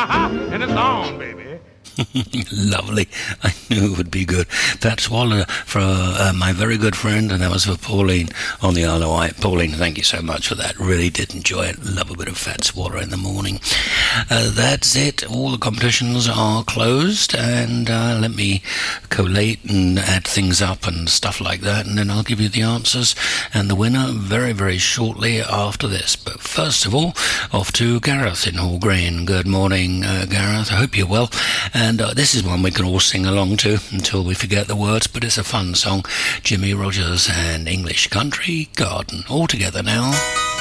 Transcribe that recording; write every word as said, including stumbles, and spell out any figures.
And it's on, baby. Lovely. I knew it would be good. Fat Swallow for uh, my very good friend, and that was for Pauline on the Isle of Wight. Pauline, thank you so much for that. Really did enjoy it. Love a bit of Fat Swallow in the morning. Uh, that's it. All the competitions are closed, and uh, let me collate and add things up and stuff like that, and then I'll give you the answers and the winner very, very shortly after this. But first of all, off to Gareth in Hall Green. Good morning, uh, Gareth. I hope you're well. And uh, this is one we can all sing along to until we forget the words, but it's a fun song. Jimmie Rodgers and English Country Garden. All together now.